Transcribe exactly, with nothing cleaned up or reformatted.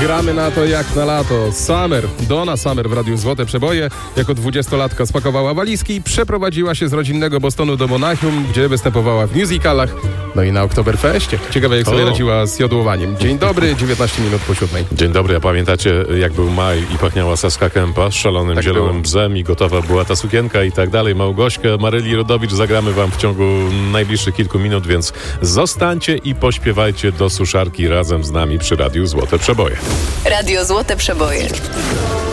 gramy na to jak na lato. Summer, Donna Summer w Radiu Złote Przeboje. Jako dwudziestolatka spakowała walizki i przeprowadziła się z rodzinnego Bostonu do Monachium, gdzie występowała w musicalach, no i na Oktoberfeście. Ciekawe, jak sobie O. radziła z jodłowaniem. Dzień dobry, dziewiętnaście minut po siódmej. Dzień dobry, a pamiętacie, jak był maj i pachniała Saska Kępa z szalonym Tak zielonym było. bzem i gotowa była ta sukienka i tak dalej. Małgośkę, Maryli Rodowicz zagramy wam w ciągu najbliższych kilku minut, więc zostańcie i pośpiewajcie do suszarki razem z nami przy Radiu Złote Przeboje. Radio Złote Przeboje.